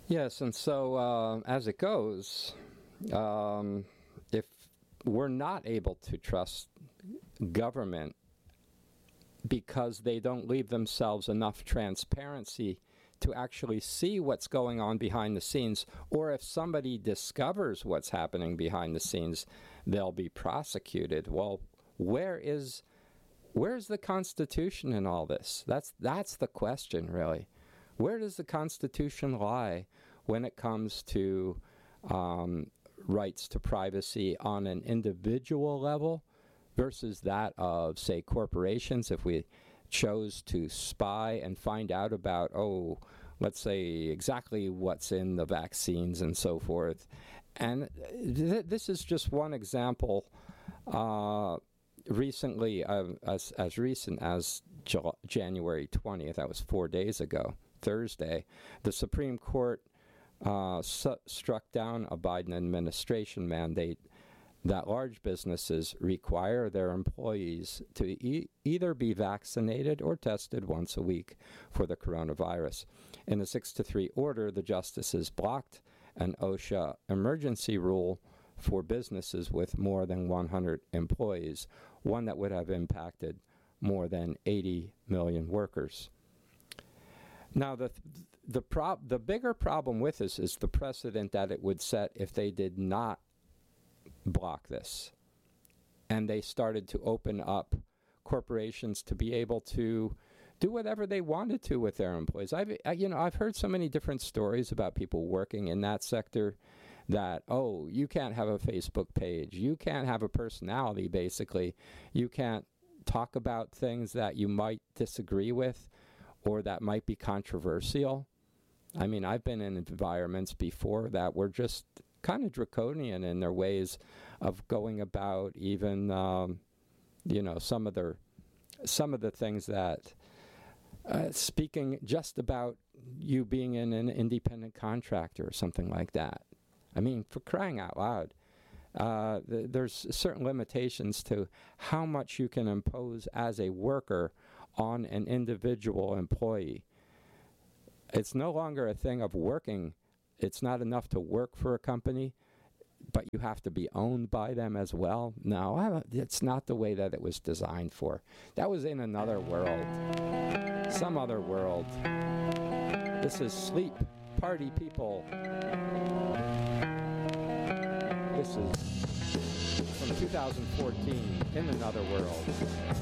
Yes, and so as it goes, if we're not able to trust government because they don't leave themselves enough transparency to actually see what's going on behind the scenes, or if somebody discovers what's happening behind the scenes, they'll be prosecuted. Well, where's the Constitution in all this? That's the question, really. Where does the Constitution lie when it comes to rights to privacy on an individual level versus that of, say, corporations? If we chose to spy and find out about, let's say, exactly what's in the vaccines and so forth. And this is just one example. Recently, as recent as January 20th, that was 4 days ago, Thursday, the Supreme Court struck down a Biden administration mandate that large businesses require their employees to either be vaccinated or tested once a week for the coronavirus. In a 6-3 order, the justices blocked an OSHA emergency rule for businesses with more than 100 employees, one that would have impacted more than 80 million workers. Now, the bigger problem with this is the precedent that it would set if they did not block this, and they started to open up corporations to be able to do whatever they wanted to with their employees. I've heard so many different stories about people working in that sector that, you can't have a Facebook page, you can't have a personality, basically. You can't talk about things that you might disagree with or that might be controversial. I mean, I've been in environments before that were just kind of draconian in their ways of going about even, some of the things that, speaking just about you being an independent contractor or something like that. I mean, for crying out loud, there's certain limitations to how much you can impose as a worker on an individual employee. It's no longer a thing of working. It's not enough to work for a company, but you have to be owned by them as well. No, it's not the way that it was designed for. That was in another world, some other world. This is Sleep Party People. This is from 2014, In Another World.